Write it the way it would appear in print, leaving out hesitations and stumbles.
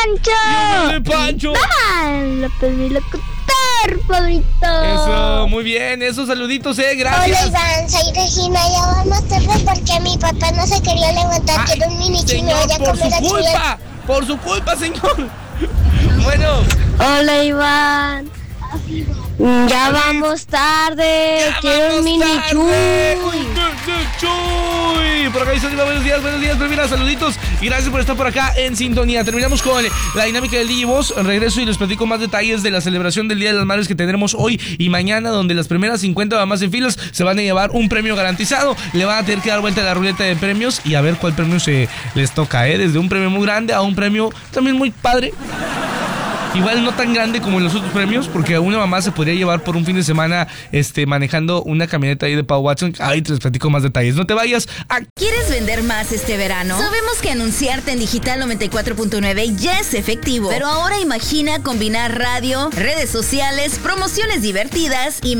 Pancho. ¡Yo soy Pancho! Mi locutor favorito. Eso, muy bien, esos saluditos, gracias. Hola Iván, soy Regina, ya vamos tarde porque mi papá no se quería levantar, que era un mini chino, Señor, ya por su comer culpa, por su culpa, señor. Bueno. Hola Iván. Ya vamos tarde. Quiero un mini chuy. Chuy. Por acá dice buenos días, pues mira, saluditos y gracias por estar por acá en sintonía. Terminamos con la dinámica del Digivoz. Regreso y les platico más detalles de la celebración del Día de las Madres que tendremos hoy y mañana, donde las primeras 50 mamás en filas se van a llevar un premio garantizado. Le van a tener que dar vuelta a la ruleta de premios y a ver cuál premio se les toca, desde un premio muy grande a un premio también muy padre. Igual no tan grande como en los otros premios, porque una mamá se podría llevar por un fin de semana manejando una camioneta ahí de Pau Watson. Ahí te les platico más detalles. No te vayas. ¿Quieres vender más este verano? Sabemos que anunciarte en Digital 94.9 ya es efectivo, pero ahora imagina combinar radio, redes sociales, promociones divertidas y